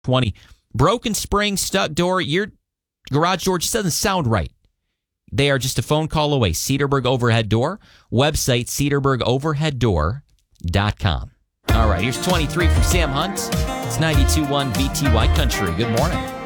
20. Broken spring, stuck door. Your garage door just doesn't sound right. They are just a phone call away. Cedarburg Overhead Door. Website, cedarburgoverheaddoor.com. All right, here's 23 from Sam Hunt. It's 92.1 VTY Country. Good morning.